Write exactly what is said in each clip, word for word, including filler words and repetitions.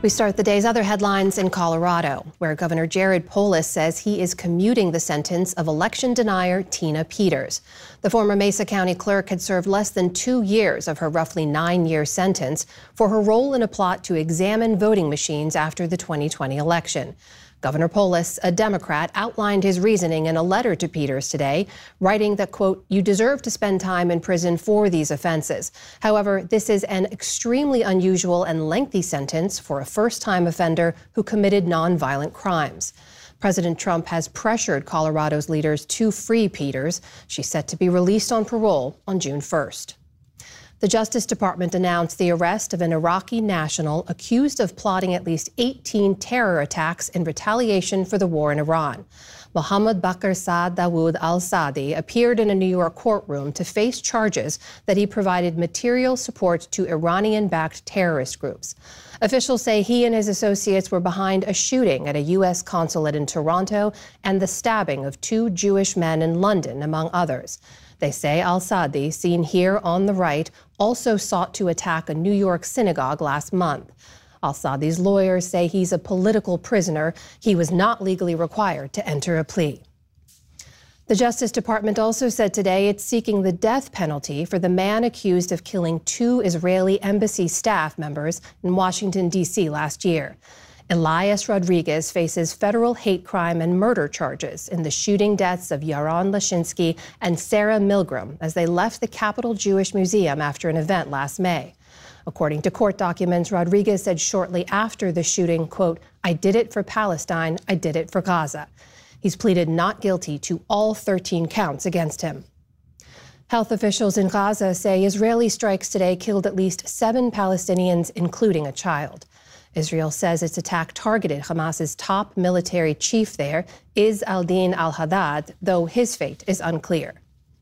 We start the day's other headlines in Colorado, where Governor Jared Polis says he is commuting the sentence of election denier Tina Peters. The former Mesa County clerk had served less than two years of her roughly nine-year sentence for her role in a plot to examine voting machines after the twenty twenty election. Governor Polis, a Democrat, outlined his reasoning in a letter to Peters today, writing that, quote, "You deserve to spend time in prison for these offenses. However, this is an extremely unusual and lengthy sentence for a first-time offender who committed nonviolent crimes." President Trump has pressured Colorado's leaders to free Peters. She's set to be released on parole on June first. The Justice Department announced the arrest of an Iraqi national accused of plotting at least eighteen terror attacks in retaliation for the war in Iran. Mohammed Bakr Saad Dawood al-Saadi appeared in a New York courtroom to face charges that he provided material support to Iranian-backed terrorist groups. Officials say he and his associates were behind a shooting at a U S consulate in Toronto and the stabbing of two Jewish men in London, among others. They say al-Saadi, seen here on the right, also sought to attack a New York synagogue last month. Al-Saadi's lawyers say he's a political prisoner. He was not legally required to enter a plea. The Justice Department also said today it's seeking the death penalty for the man accused of killing two Israeli embassy staff members in Washington, D C last year. Elias Rodriguez faces federal hate crime and murder charges in the shooting deaths of Yaron Lashinsky and Sarah Milgram as they left the Capitol Jewish Museum after an event last May. According to court documents, Rodriguez said shortly after the shooting, quote, "I did it for Palestine, I did it for Gaza." He's pleaded not guilty to all thirteen counts against him. Health officials in Gaza say Israeli strikes today killed at least seven Palestinians, including a child. Israel says its attack targeted Hamas's top military chief there, Izz al-Din al-Haddad, though his fate is unclear.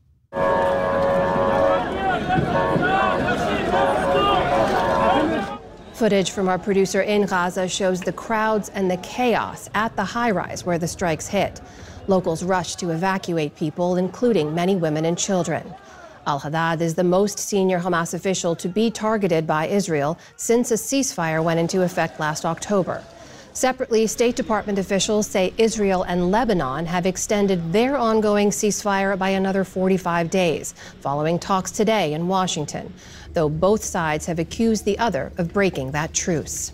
Footage from our producer in Gaza shows the crowds and the chaos at the high-rise where the strikes hit. Locals rushed to evacuate people, including many women and children. Al-Haddad is the most senior Hamas official to be targeted by Israel since a ceasefire went into effect last October. Separately, State Department officials say Israel and Lebanon have extended their ongoing ceasefire by another forty-five days, following talks today in Washington, though both sides have accused the other of breaking that truce.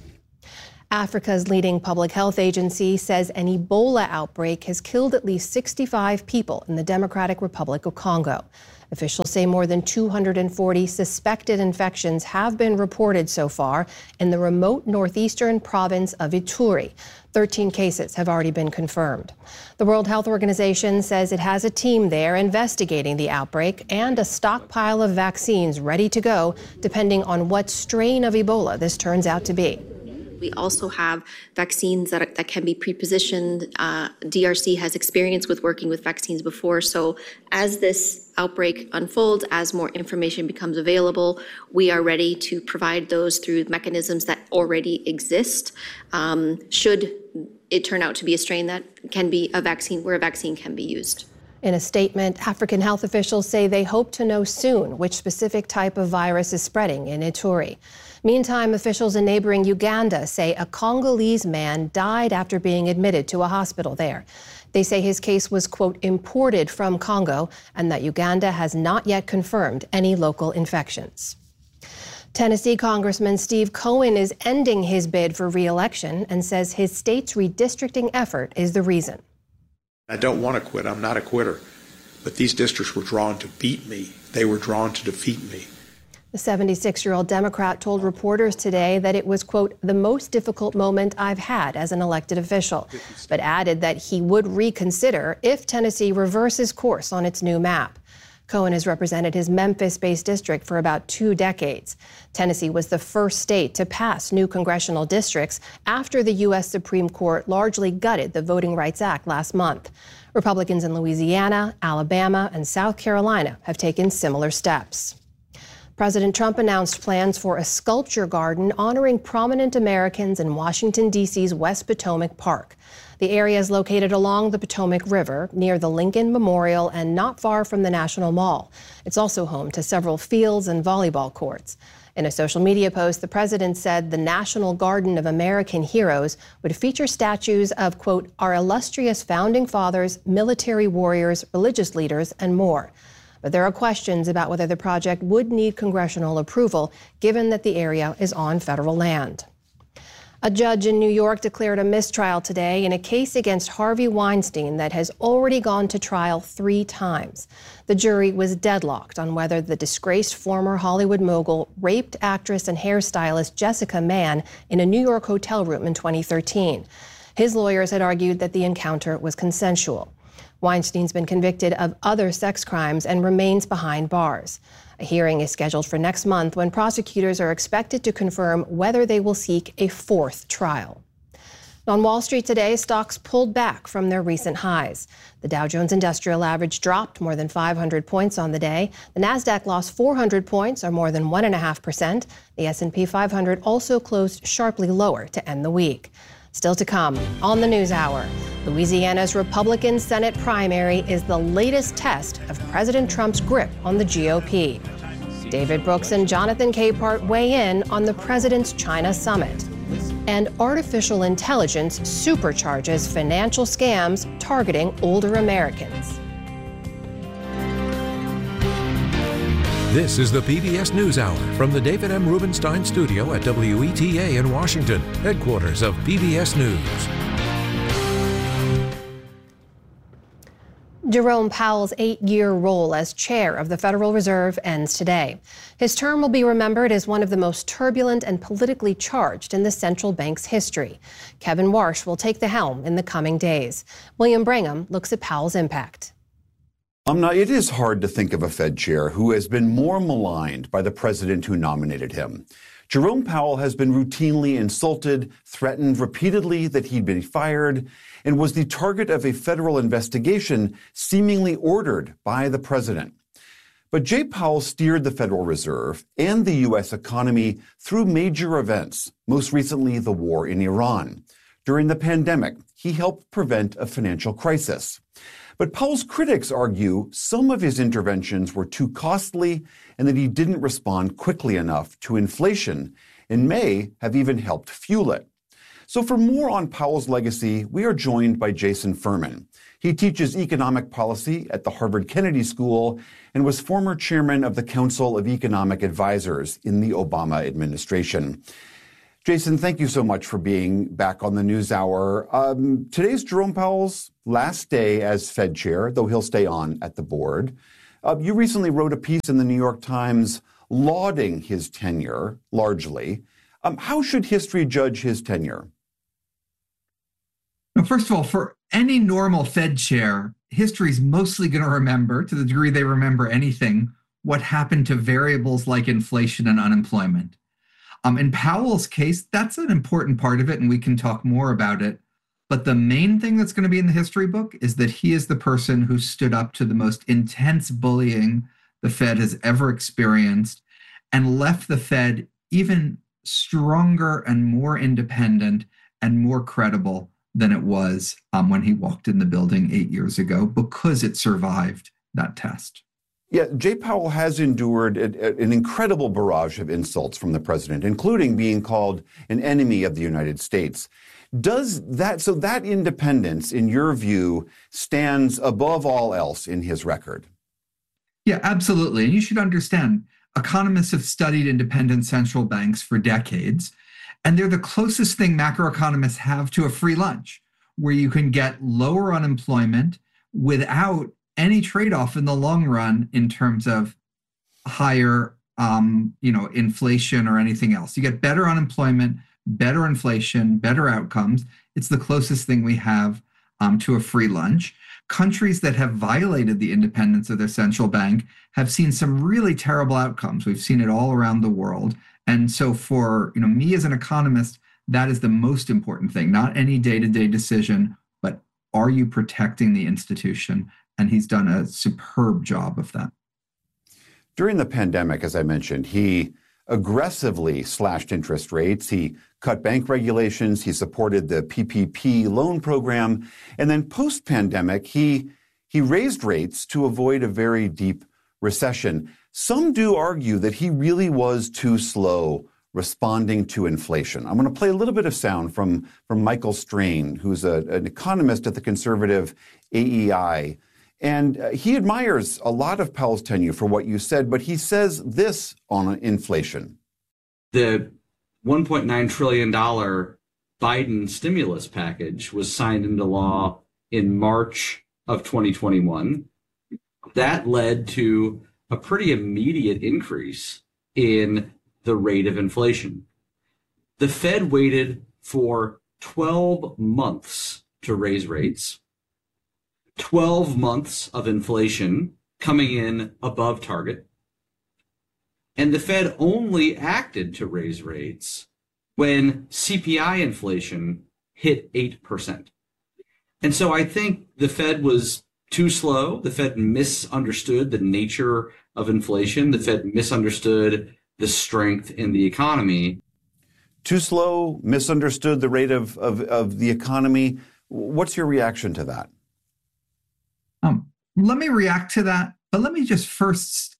Africa's leading public health agency says an Ebola outbreak has killed at least sixty-five people in the Democratic Republic of Congo. Officials say more than two hundred forty suspected infections have been reported so far in the remote northeastern province of Ituri. thirteen cases have already been confirmed. The World Health Organization says it has a team there investigating the outbreak and a stockpile of vaccines ready to go, depending on what strain of Ebola this turns out to be. We also have vaccines that, that can be pre-positioned. Uh, D R C has experience with working with vaccines before. So as this outbreak unfolds, as more information becomes available, we are ready to provide those through mechanisms that already exist. Um, should it turn out to be a strain that can be a vaccine, where a vaccine can be used. In a statement, African health officials say they hope to know soon which specific type of virus is spreading in Ituri. Meantime, officials in neighboring Uganda say a Congolese man died after being admitted to a hospital there. They say his case was, quote, imported from Congo, and that Uganda has not yet confirmed any local infections. Tennessee Congressman Steve Cohen is ending his bid for re-election and says his state's redistricting effort is the reason. I don't want to quit. I'm not a quitter. But these districts were drawn to beat me. They were drawn to defeat me. The seventy-six-year-old Democrat told reporters today that it was, quote, the most difficult moment I've had as an elected official, but added that he would reconsider if Tennessee reverses course on its new map. Cohen has represented his Memphis-based district for about two decades. Tennessee was the first state to pass new congressional districts after the U S Supreme Court largely gutted the Voting Rights Act last month. Republicans in Louisiana, Alabama, and South Carolina have taken similar steps. President Trump announced plans for a sculpture garden honoring prominent Americans in Washington, D C's West Potomac Park. The area is located along the Potomac River, near the Lincoln Memorial and not far from the National Mall. It's also home to several fields and volleyball courts. In a social media post, the president said the National Garden of American Heroes would feature statues of, quote, our illustrious founding fathers, military warriors, religious leaders, and more. But there are questions about whether the project would need congressional approval, given that the area is on federal land. A judge in New York declared a mistrial today in a case against Harvey Weinstein that has already gone to trial three times. The jury was deadlocked on whether the disgraced former Hollywood mogul raped actress and hairstylist Jessica Mann in a New York hotel room in twenty thirteen. His lawyers had argued that the encounter was consensual. Weinstein's been convicted of other sex crimes and remains behind bars. A hearing is scheduled for next month when prosecutors are expected to confirm whether they will seek a fourth trial. On Wall Street today, stocks pulled back from their recent highs. The Dow Jones Industrial Average dropped more than five hundred points on the day. The Nasdaq lost four hundred points, or more than one point five percent. The S and P five hundred also closed sharply lower to end the week. Still to come on the NewsHour, Louisiana's Republican Senate primary is the latest test of President Trump's grip on the G O P. David Brooks and Jonathan Capehart weigh in on the president's China summit. And artificial intelligence supercharges financial scams targeting older Americans. This is the P B S NewsHour from the David M. Rubenstein studio at W E T A in Washington, headquarters of P B S News. Jerome Powell's eight-year role as chair of the Federal Reserve ends today. His term will be remembered as one of the most turbulent and politically charged in the central bank's history. Kevin Warsh will take the helm in the coming days. William Brangham looks at Powell's impact. Um, now, it is hard to think of a Fed chair who has been more maligned by the president who nominated him. Jerome Powell has been routinely insulted, threatened repeatedly that he'd be fired, and was the target of a federal investigation seemingly ordered by the president. But Jay Powell steered the Federal Reserve and the U S economy through major events, most recently the war in Iran. During the pandemic, he helped prevent a financial crisis. But Powell's critics argue some of his interventions were too costly and that he didn't respond quickly enough to inflation and may have even helped fuel it. So for more on Powell's legacy, we are joined by Jason Furman. He teaches economic policy at the Harvard Kennedy School and was former chairman of the Council of Economic Advisors in the Obama administration. Jason, thank you so much for being back on the NewsHour. Um, today's Jerome Powell's last day as Fed chair, though he'll stay on at the board. Uh, you recently wrote a piece in the New York Times lauding his tenure, largely. Um, how should history judge his tenure? Well, first of all, for any normal Fed chair, history's mostly going to remember, to the degree they remember anything, what happened to variables like inflation and unemployment. Um, in Powell's case, that's an important part of it, and we can talk more about it. But the main thing that's going to be in the history book is that he is the person who stood up to the most intense bullying the Fed has ever experienced and left the Fed even stronger and more independent and more credible than it was um, when he walked in the building eight years ago, because it survived that test. Yeah, Jay Powell has endured a, a, an incredible barrage of insults from the president, including being called an enemy of the United States. Does that, so that independence, in your view, stands above all else in his record? Yeah, absolutely. And you should understand, economists have studied independent central banks for decades, and they're the closest thing macroeconomists have to a free lunch, where you can get lower unemployment without any trade-off in the long run in terms of higher, um, you know, inflation or anything else. You get better unemployment, better inflation, better outcomes. It's the closest thing we have um, to a free lunch. Countries that have violated the independence of their central bank have seen some really terrible outcomes. We've seen it all around the world. And so for, you know, me as an economist, that is the most important thing, not any day-to-day decision, but are you protecting the institution? And he's done a superb job of that. During the pandemic, as I mentioned, he aggressively slashed interest rates. He cut bank regulations. He supported the P P P loan program. And then post-pandemic, he, he raised rates to avoid a very deep recession. some do argue that he really was too slow responding to inflation. I'm going to play a little bit of sound from, from Michael Strain, who's a, an economist at the conservative A E I. And uh, he admires a lot of Powell's tenure for what you said, but he says this on inflation. The one point nine trillion dollars Biden stimulus package was signed into law in March of twenty twenty-one. That led to a pretty immediate increase in the rate of inflation. The Fed waited for twelve months to raise rates, twelve months of inflation coming in above target, and the Fed only acted to raise rates when C P I inflation hit eight percent. And so I think the Fed was too slow. The Fed misunderstood the nature of inflation. The Fed misunderstood the strength in the economy. Too slow, misunderstood the rate of, of, of the economy. What's your reaction to that? Um, let me react to that, but let me just first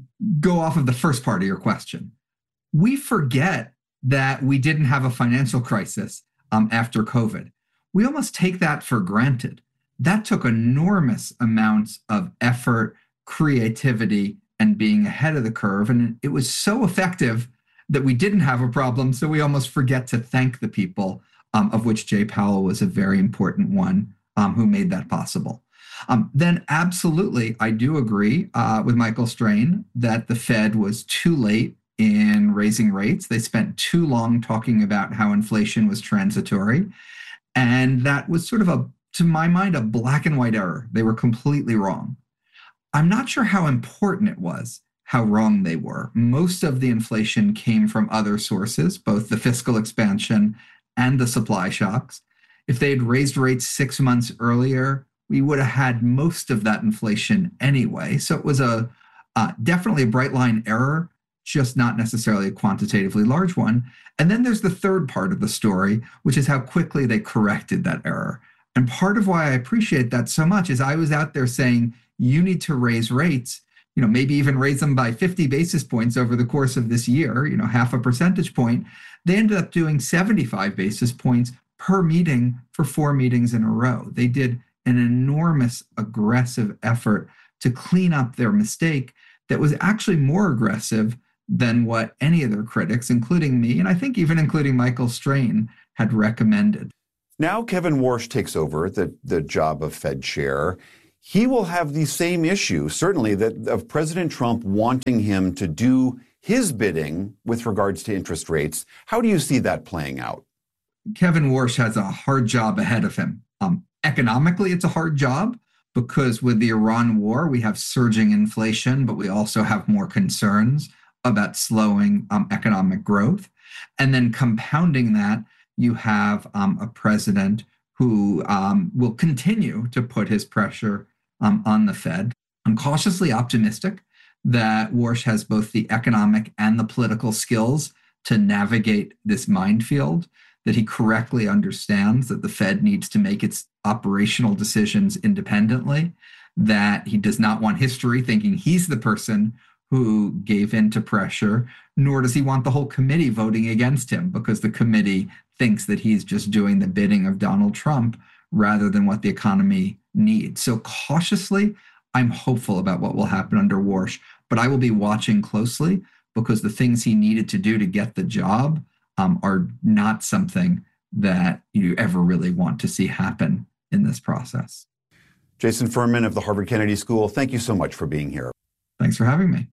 go off of the first part of your question. We forget that we didn't have a financial crisis um, after COVID. We almost take that for granted. That took enormous amounts of effort, creativity, and being ahead of the curve. And it was so effective that we didn't have a problem. So we almost forget to thank the people, um, of which Jay Powell was a very important one, um, who made that possible. Um, then absolutely, I do agree uh, with Michael Strain that the Fed was too late in raising rates. They spent too long talking about how inflation was transitory. And that was sort of a, to my mind, a black and white error. They were completely wrong. I'm not sure how important it was, how wrong they were. Most of the inflation came from other sources, both the fiscal expansion and the supply shocks. If they had raised rates six months earlier, we would have had most of that inflation anyway. So it was a uh, definitely a bright line error, just not necessarily a quantitatively large one. And then there's the third part of the story, which is how quickly they corrected that error. And part of why I appreciate that so much is I was out there saying, you need to raise rates, you know, maybe even raise them by fifty basis points over the course of this year, you know, half a percentage point. They ended up doing seventy-five basis points per meeting for four meetings in a row. They did an enormous aggressive effort to clean up their mistake that was actually more aggressive than what any of their critics, including me, and I think even including Michael Strain, had recommended. Now Kevin Warsh takes over the, the job of Fed chair. He will have the same issue, certainly, that of President Trump wanting him to do his bidding with regards to interest rates. How do you see that playing out? Kevin Warsh has a hard job ahead of him. Um, economically, it's a hard job because with the Iran war, we have surging inflation, but we also have more concerns about slowing um, economic growth. And then compounding that, you have um, a president who um, will continue to put his pressure um, on the Fed. I'm cautiously optimistic that Warsh has both the economic and the political skills to navigate this minefield, that he correctly understands that the Fed needs to make its operational decisions independently, that he does not want history thinking he's the person who gave in to pressure, nor does he want the whole committee voting against him because the committee thinks that he's just doing the bidding of Donald Trump rather than what the economy needs. So cautiously, I'm hopeful about what will happen under Warsh, but I will be watching closely because the things he needed to do to get the job um, are not something that you ever really want to see happen in this process. Jason Furman of the Harvard Kennedy School, thank you so much for being here. Thanks for having me.